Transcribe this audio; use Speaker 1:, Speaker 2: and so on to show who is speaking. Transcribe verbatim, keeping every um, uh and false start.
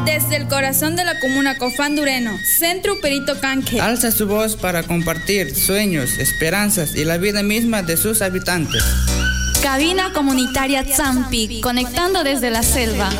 Speaker 1: Desde el corazón de la comuna Cofán Dureno, Centro Perito Canque
Speaker 2: alza su voz para compartir sueños, esperanzas y la vida misma de sus habitantes.
Speaker 3: Cabina comunitaria Zampi, conectando desde la selva.